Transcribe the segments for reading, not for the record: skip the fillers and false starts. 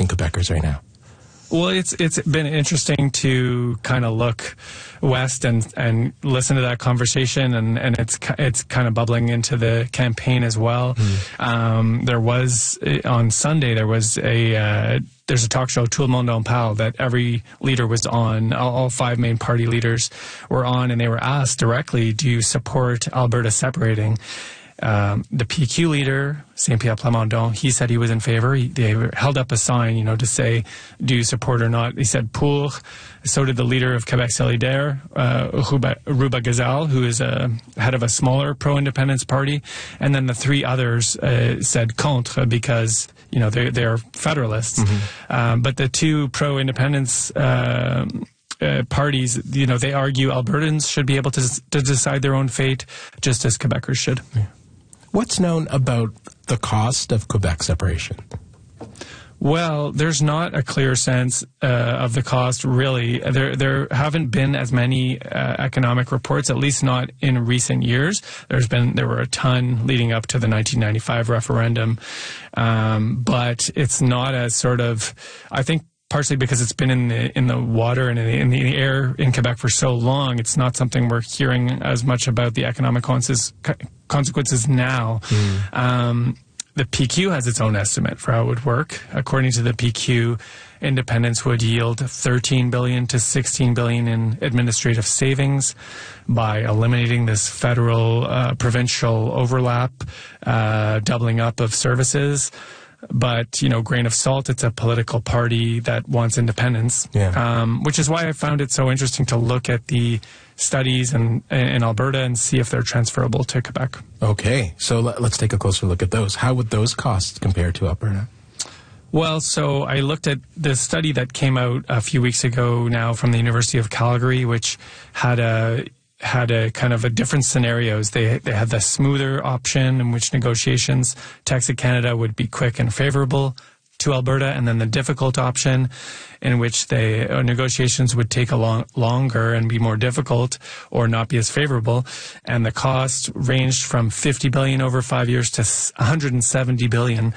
affecting Quebecers right now? Well, it's been interesting to kind of look west and listen to that conversation, and it's kind of bubbling into the campaign as well. There was on Sunday there's a talk show, Tout le monde en parle, that every leader was on. All five main party leaders were on, and they were asked directly, "Do you support Alberta separating?" The PQ leader, Saint-Pierre Plamondon, he said he was in favor. They held up a sign, to say, do you support or not? He said pour. So did the leader of Quebec Solidaire, Rouba Gazal, who is head of a smaller pro-independence party. And then the three others said contre because, they're federalists. But the two pro-independence parties, they argue Albertans should be able to decide their own fate, just as Quebecers should. Yeah. What's known about the cost of Quebec separation? Well, there's not a clear sense of the cost, really. There haven't been as many economic reports, at least not in recent years. There were a ton leading up to the 1995 referendum, but it's not as sort of, I think, partially because it's been in the water and in the air in Quebec for so long, it's not something we're hearing as much about the economic consequences now. The PQ has its own estimate for how it would work. According to the PQ, independence would yield $13 billion to $16 billion in administrative savings by eliminating this federal provincial overlap, doubling up of services. But, grain of salt, it's a political party that wants independence, which is why I found it so interesting to look at the studies in Alberta and see if they're transferable to Quebec. Okay, so let's take a closer look at those. How would those costs compare to Alberta? Well, so I looked at the study that came out a few weeks ago now from the University of Calgary, which had a kind of a different scenarios. They had the smoother option in which negotiations to exit Canada would be quick and favorable to Alberta, and then the difficult option in which negotiations would take longer and be more difficult or not be as favorable. And the cost ranged from $50 billion over 5 years to $170 billion.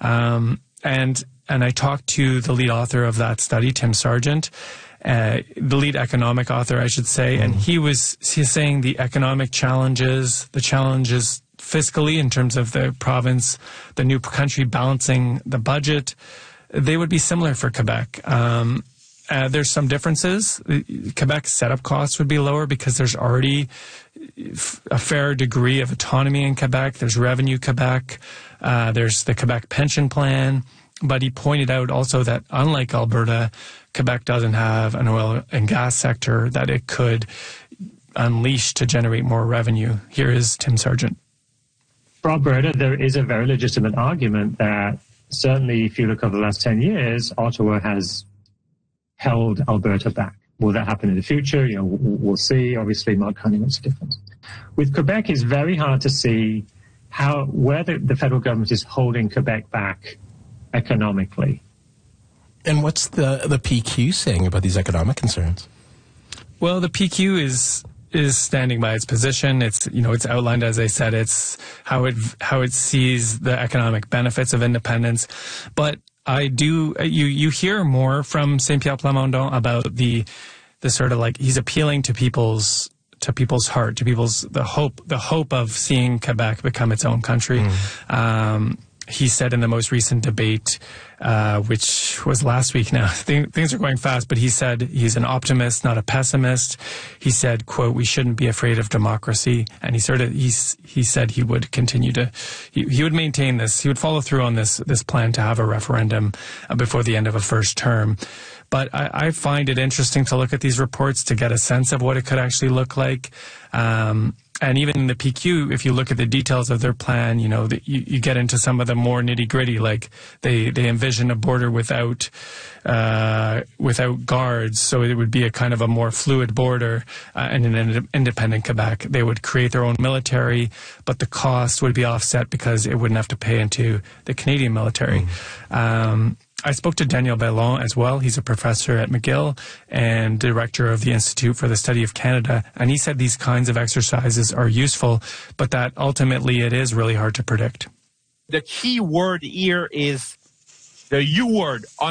And I talked to the lead author of that study, Tim Sargent, the lead economic author, I should say, and he's saying the economic challenges, the challenges fiscally in terms of the province, the new country balancing the budget, they would be similar for Quebec. There's some differences. Quebec's setup costs would be lower because there's already a fair degree of autonomy in Quebec. There's Revenue Quebec. There's the Quebec pension plan. But he pointed out also that unlike Alberta, Quebec doesn't have an oil and gas sector that it could unleash to generate more revenue. Here is Tim Sargent. For Alberta, there is a very legitimate argument that certainly if you look over the last 10 years, Ottawa has held Alberta back. Will that happen in the future? We'll see. Obviously, Mark Carney makes a difference. With Quebec, it's very hard to see where the federal government is holding Quebec back economically. And what's the PQ saying about these economic concerns? Well, the PQ is standing by its position. It's it's outlined, as I said, it's how it sees the economic benefits of independence. But you hear more from Saint-Pierre Plamondon about the sort of like he's appealing to people's heart, to the hope of seeing Quebec become its own country. He said in the most recent debate, which was last week now, things are going fast, but he said he's an optimist, not a pessimist. He said, quote, we shouldn't be afraid of democracy. And he said he would continue he would maintain this. He would follow through on this plan to have a referendum before the end of a first term. But I find it interesting to look at these reports to get a sense of what it could actually look like. And even in the PQ, if you look at the details of their plan, you get into some of the more nitty gritty, like they envision a border without guards. So it would be a kind of a more fluid border, and an independent Quebec. They would create their own military, but the cost would be offset because it wouldn't have to pay into the Canadian military. I spoke to Daniel Bellon as well. He's a professor at McGill and director of the Institute for the Study of Canada. And he said these kinds of exercises are useful, but that ultimately it is really hard to predict. The key word here is the U word.